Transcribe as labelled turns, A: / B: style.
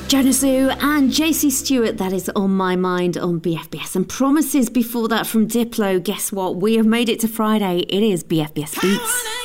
A: Jonas Zoo and JC Stewart, that is On My Mind on BFBS. And promises before that from Diplo. Guess what? We have made it to Friday. It is BFBS Beats.